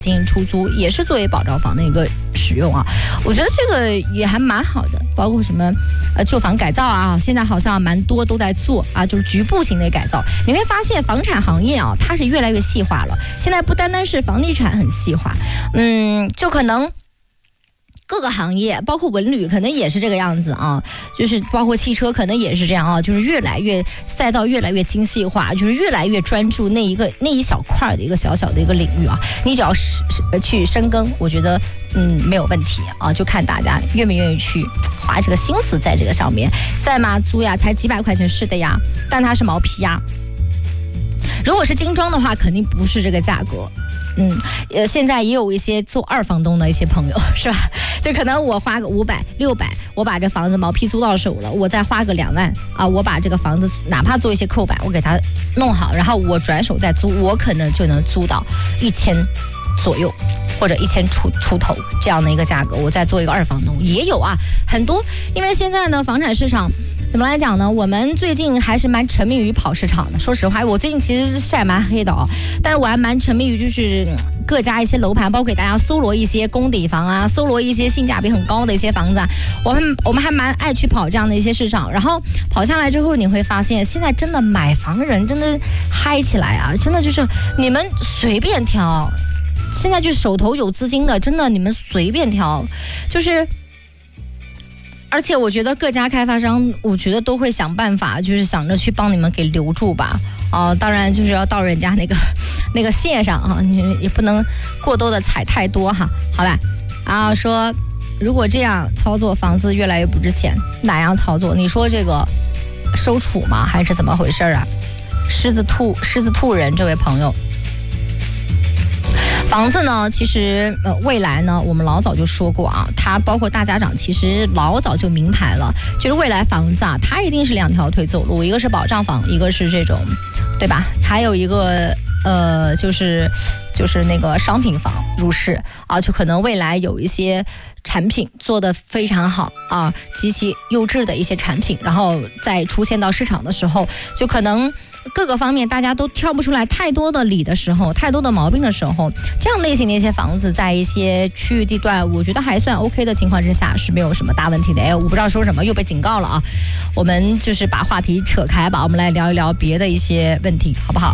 进行出租，也是作为保障房的一个使用啊。我觉得这个也还蛮好的，包括什么旧房改造啊，现在好像蛮多都在做啊，就是局部型的改造。你会发现房产行业啊，它是越来越细化了。现在不单单是房地产很细化，就可能各个行业，包括文旅，可能也是这个样子啊，就是包括汽车，可能也是这样啊，就是越来越赛道越来越精细化，就是越来越专注那一小块的一个小小的一个领域啊。你只要去深耕，我觉得没有问题啊，就看大家愿不愿意去花这个心思在这个上面。在嘛租呀，才几百块钱，是的呀，但它是毛坯呀。如果是精装的话，肯定不是这个价格。现在也有一些做二房东的一些朋友，是吧？就可能我花个500、600，我把这房子毛坯租到手了，我再花个2万啊，我把这个房子哪怕做一些扣板，我给它弄好，然后我转手再租，我可能就能租到1000左右，或者1000出头这样的一个价格，我再做一个二房东也有啊，很多。因为现在呢，房产市场怎么来讲呢？我们最近还是蛮沉迷于跑市场的。说实话，我最近其实晒蛮黑的但是我还蛮沉迷于就是各家一些楼盘，包括给大家搜罗一些公底房啊，搜罗一些性价比很高的一些房子啊。我们还蛮爱去跑这样的一些市场，然后跑下来之后，你会发现现在真的买房人真的嗨起来啊！真的就是你们随便挑，现在就手头有资金的，真的你们随便挑，就是。而且我觉得各家开发商，我觉得都会想办法，就是想着去帮你们给留住吧。当然就是要到人家那个线上啊，你也不能过多的踩太多哈，好吧？然后说，如果这样操作，房子越来越不值钱，哪样操作？你说这个收储吗？还是怎么回事啊？狮子兔人这位朋友。房子呢，其实未来呢，我们老早就说过啊，它包括大家长其实老早就明牌了，就是未来房子啊，它一定是2条腿走路，一个是保障房，一个是这种，对吧？还有一个就是那个商品房入市啊，就可能未来有一些产品做得非常好啊，极其优质的一些产品，然后再出现到市场的时候，就可能各个方面大家都挑不出来太多的理的时候，太多的毛病的时候，这样类型的一些房子在一些区域地段，我觉得还算 OK 的情况之下是没有什么大问题的。我不知道说什么，又被警告了啊！我们就是把话题扯开吧，我们来聊一聊别的一些问题，好不好？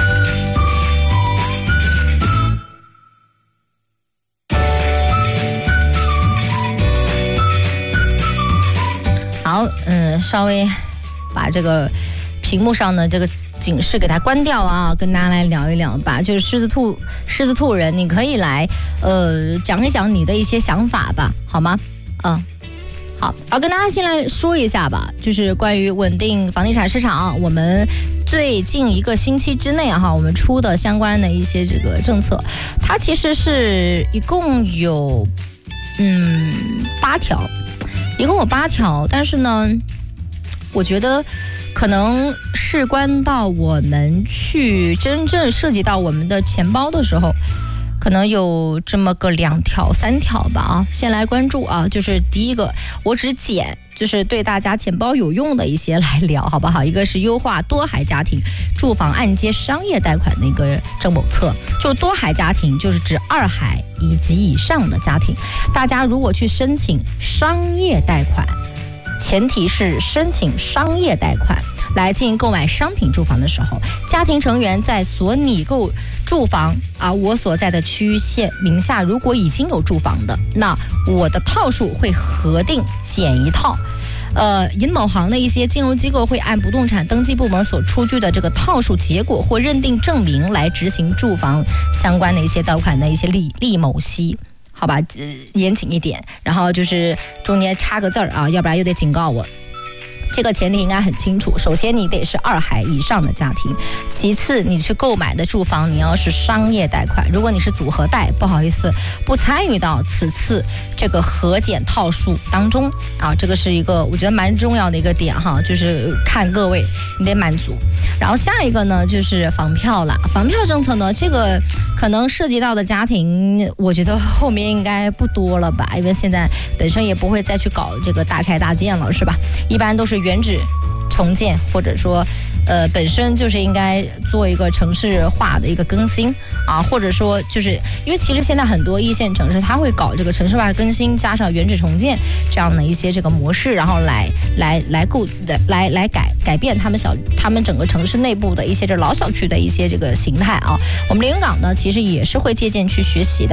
好，稍微把这个屏幕上的这个警示给它关掉啊，跟大家来聊一聊吧。就是狮子兔人，你可以来讲一讲你的一些想法吧，好吗？好，跟大家先来说一下吧，就是关于稳定房地产市场，我们最近1个星期之内我们出的相关的一些这个政策，它其实是一共有8条，一共有8条，但是呢，我觉得可能事关到我们去真正涉及到我们的钱包的时候，可能有这么个2条3条吧先来关注啊，就是第一个，我只捡就是对大家钱包有用的一些来聊，好不好？一个是优化多孩家庭住房按揭商业贷款的一个政谋策，就多孩家庭就是指2孩以及以上的家庭，大家如果去申请商业贷款，前提是申请商业贷款来进行购买商品住房的时候，家庭成员在所拟购住房我所在的区域县名下如果已经有住房的，那我的套数会核定减1套。银某行的一些金融机构会按不动产登记部门所出具的这个套数结果或认定证明来执行住房相关的一些贷款的一些利某息。好吧，严谨一点，然后就是中间插个字要不然又得警告我。这个前提应该很清楚，首先你得是2孩以上的家庭，其次你去购买的住房你要是商业贷款，如果你是组合贷，不好意思，不参与到此次这个核减套数当中这个是一个我觉得蛮重要的一个点就是看各位你得满足。然后下一个呢就是房票了，房票政策呢，这个可能涉及到的家庭我觉得后面应该不多了吧，因为现在本身也不会再去搞这个大拆大建了，是吧？一般都是原址重建，或者说本身就是应该做一个城市化的一个更新啊，或者说就是因为其实现在很多一线城市它会搞这个城市化更新加上原址重建这样的一些这个模式，然后来改变他们整个城市内部的一些这老小区的一些这个形态啊。我们连云港呢其实也是会借鉴去学习的。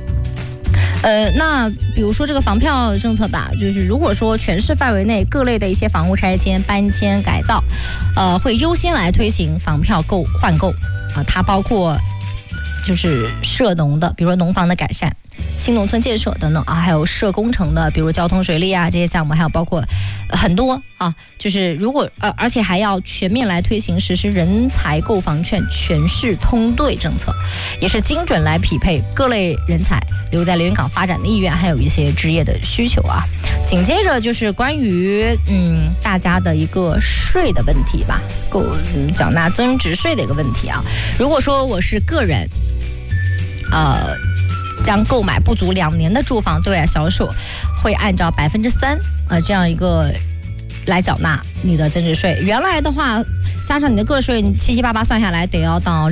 那比如说这个房票政策吧，就是如果说全市范围内各类的一些房屋拆迁、搬迁、改造，会优先来推行房票换购啊，它包括就是涉农的，比如说农房的改善、新农村建设等等啊，还有涉工程的，比如交通、水利啊这些项目，还有包括很多啊，就是如果而且还要全面来推行实施人才购房券全市通兑政策，也是精准来匹配各类人才留在连云港发展的意愿，还有一些职业的需求啊。紧接着就是关于大家的一个税的问题吧，缴纳增值税的一个问题啊。如果说我是个人，将购买不足2年的住房对外销售，会按照3%这样一个来缴纳你的增值税。原来的话，加上你的个税，你七七八八算下来得要到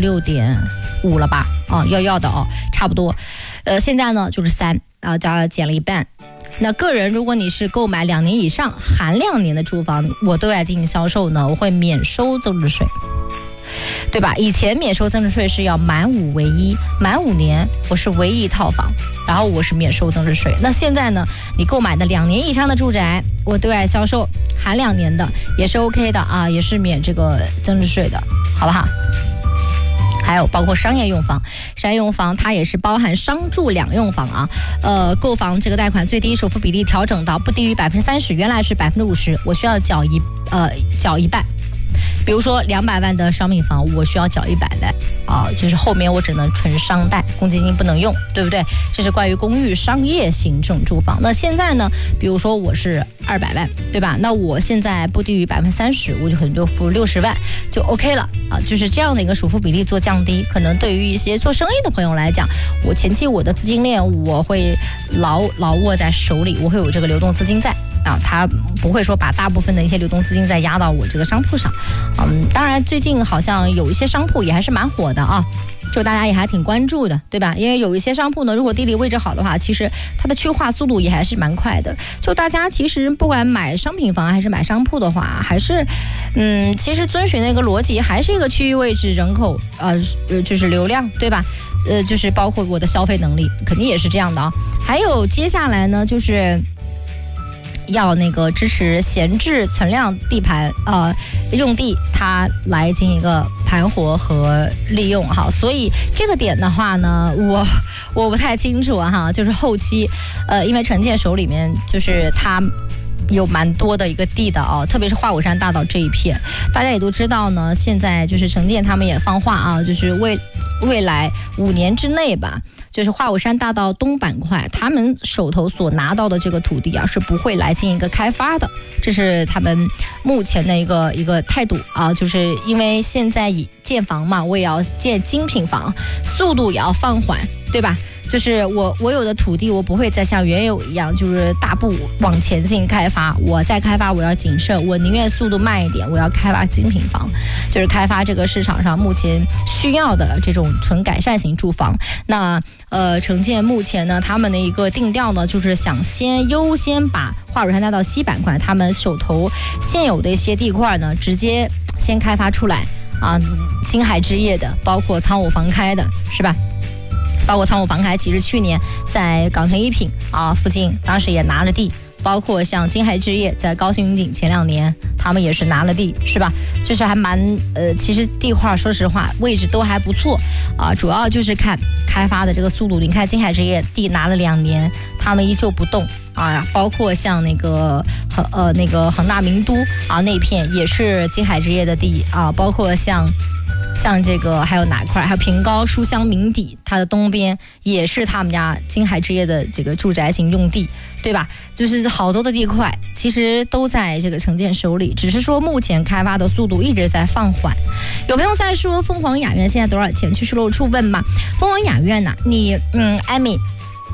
6.5了吧？要的哦，差不多。现在呢就是3，减了一半。那个人如果你是购买2年以上含2年的住房，我对外进行销售呢，我会免收增值税。对吧？以前免收增值税是要满5为1，满5年我是唯一一套房，然后我是免收增值税。那现在呢，你购买的2年以上的住宅，我对外销售含2年的也是 OK 的啊，也是免这个增值税的，好不好？还有包括商业用房，商业用房它也是包含商住两用房啊。购房这个贷款最低首付比例调整到不低于30%，原来是50%，我需要缴一半。比如说200万的商品房，我需要缴100万啊，就是后面我只能纯商贷，公积金不能用，对不对？这是关于公寓商业型这种住房。那现在呢，比如说我是200万，对吧？那我现在不低于30%，我就可能就付60万就 OK 了啊，就是这样的一个首付比例做降低，可能对于一些做生意的朋友来讲，我前期我的资金链我会牢握在手里，我会有这个流动资金在。他不会说把大部分的一些流动资金再压到我这个商铺上。当然最近好像有一些商铺也还是蛮火的啊，就大家也还挺关注的，对吧？因为有一些商铺呢，如果地理位置好的话，其实它的去化速度也还是蛮快的。就大家其实不管买商品房还是买商铺的话，还是其实遵循那个逻辑，还是一个区域位置、人口就是流量，对吧？就是包括我的消费能力，肯定也是这样的啊。还有接下来呢，就是要那个支持闲置存量地盘用地，它来进行一个盘活和利用哈。所以这个点的话呢，我不太清楚哈，就是后期因为城建手里面就是它有蛮多的一个地的啊，特别是华武山大道这一片，大家也都知道呢。现在就是城建他们也放话啊，就是未来5年之内吧，就是华武山大道东板块，他们手头所拿到的这个土地啊，是不会来进行一个开发的，这是他们目前的一个态度啊。就是因为现在建房嘛，我也要建精品房，速度也要放缓，对吧？就是我有的土地，我不会再像原有一样，就是大步往前进开发。我再开发，我要谨慎，我宁愿速度慢一点，我要开发精品房，就是开发这个市场上目前需要的这种纯改善型住房。那城建目前呢，他们的一个定调呢，就是想优先把华武山大道西板块他们手头现有的一些地块呢，直接先开发出来啊。金海置业的，包括仓务房开的，是吧？包括仓务房开，其实去年在港城一品附近，当时也拿了地，包括像金海置业在高新云锦前2年，他们也是拿了地，是吧？就是还蛮其实地块说实话位置都还不错啊，主要就是看开发的这个速度。你看金海置业地拿了2年，他们依旧不动啊，包括像那个恒大名都啊那片也是金海置业的地啊，包括像这个还有哪块，还有平高书香名邸，它的东边也是他们家金海置业的这个住宅型用地，对吧？就是好多的地块其实都在这个城建手里，只是说目前开发的速度一直在放缓。有朋友在说凤凰雅苑现在多少钱？去售楼处问吧。凤凰雅苑呢，你艾米，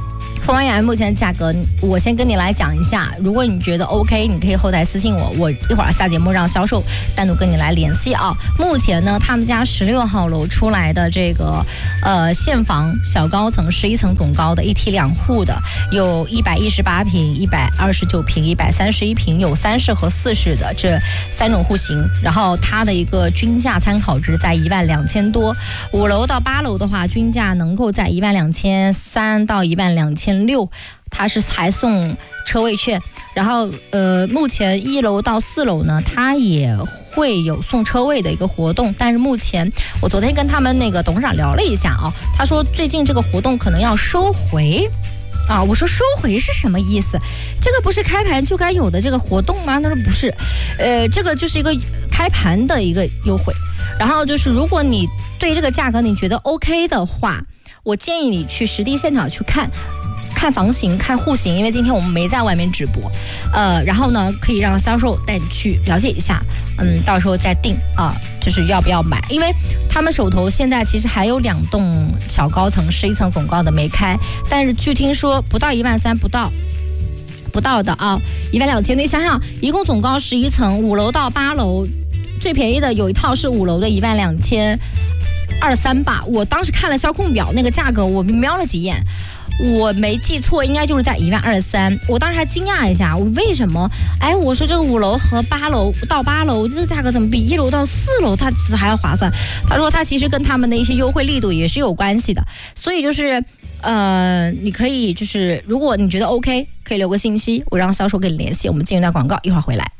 凤凰雅苑目前的价格，我先跟你来讲一下。如果你觉得 OK， 你可以后台私信我，我一会儿下节目让销售单独跟你来联系啊。目前呢，他们家16号楼出来的这个现房小高层11层总高的一梯2户的，有118平、129平、131平，有3室和4室的这3种户型。然后它的一个均价参考值在12000多，5楼到8楼的话，均价能够在12300到12600，它是还送车位券。然后目前1楼到4楼呢，它也会有送车位的一个活动，但是目前我昨天跟他们那个董事长聊了一下啊，他说最近这个活动可能要收回。啊，我说收回是什么意思？这个不是开盘就该有的这个活动吗？他说不是，这个就是一个开盘的一个优惠。然后就是如果你对这个价格你觉得 OK 的话，我建议你去实地现场去看房型、看户型，因为今天我们没在外面直播，然后呢，可以让销售带你去了解一下，到时候再定啊，就是要不要买，因为他们手头现在其实还有2栋小高层11层总高的没开，但是据听说不到13000，不到的啊，12000。你想想，一共总高11层，5楼到8楼，最便宜的有一套是5楼的1200023吧。我当时看了销控表那个价格，我瞄了几眼。我没记错，应该就是在12300。我当时还惊讶一下，我为什么？哎，我说这个5楼和8楼到8楼，这个价格怎么比1楼到4楼它还要划算？他说他其实跟他们的一些优惠力度也是有关系的，所以就是你可以就是如果你觉得 OK， 可以留个信息，我让销售跟你联系。我们进一段广告，一会儿回来。